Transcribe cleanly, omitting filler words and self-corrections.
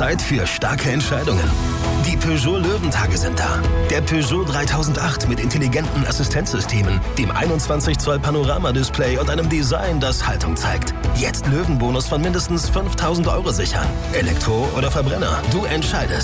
Zeit für starke Entscheidungen. Die Peugeot Löwentage sind da. Der Peugeot 3008 mit intelligenten Assistenzsystemen, dem 21 Zoll Panoramadisplay und einem Design, das Haltung zeigt. Jetzt Löwenbonus von mindestens 5.000 € sichern. Elektro oder Verbrenner, du entscheidest.